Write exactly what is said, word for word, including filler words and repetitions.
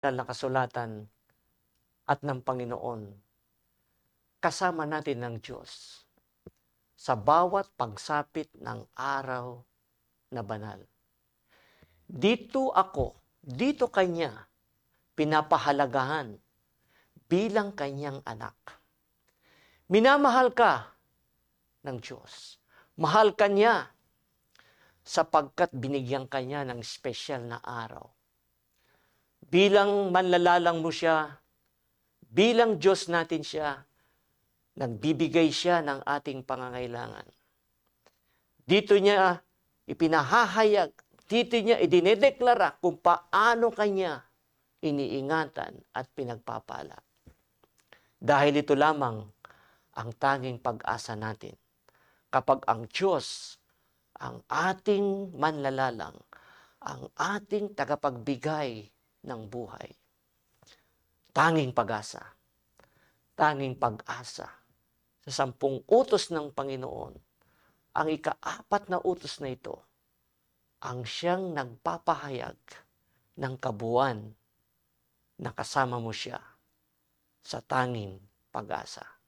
na kasulatan at ng Panginoon, kasama natin ng Diyos sa bawat pagsapit ng araw na banal. Dito ako, dito kanya, pinapahalagahan bilang kanyang anak. Minamahal ka ng Diyos. Mahal ka niya sapagkat binigyan kanya ng espesyal na araw. Bilang manlalalang mo siya, bilang Diyos natin siya, nagbibigay siya ng ating pangangailangan. Dito niya ipinahahayag, dito niya idinedeklara kung paano kanya iniingatan at pinagpapala. Dahil ito lamang ang tanging pag-asa natin. Kapag ang Diyos, ang ating manlalalang, ang ating tagapagbigay ng buhay. Tanging pag-asa. Tanging pag-asa. Sa sampung utos ng Panginoon, ang ikaapat na utos na ito, ang siyang nagpapahayag ng kabuuan na kasama mo siya sa tanging pag-asa.